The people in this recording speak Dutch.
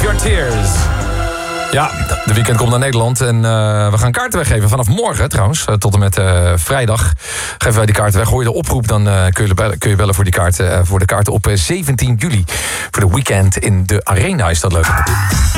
Your Tears. Ja, de weekend komt naar Nederland en we gaan kaarten weggeven. Vanaf morgen trouwens, tot en met vrijdag geven wij die kaarten weg. Hoor je de oproep, dan kun je bellen voor die kaarten, voor de kaarten op 17 juli. Voor de weekend in de Arena is dat leuk.